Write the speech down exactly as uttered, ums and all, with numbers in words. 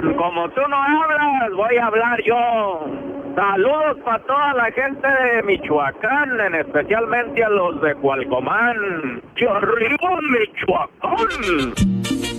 Como tú no hablas, voy a hablar yo. Saludos para toda la gente de Michoacán, en especialmente a los de Cualcomán. ¡Que arriba Michoacán!